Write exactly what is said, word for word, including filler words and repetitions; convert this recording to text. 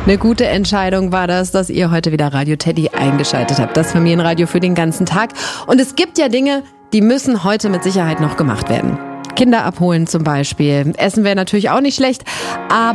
Eine gute Entscheidung war das, dass ihr heute wieder Radio Teddy eingeschaltet habt. Das Familienradio für den ganzen Tag. Und es gibt ja Dinge, die müssen heute mit Sicherheit noch gemacht werden. Kinder abholen zum Beispiel. Essen wäre natürlich auch nicht schlecht, aber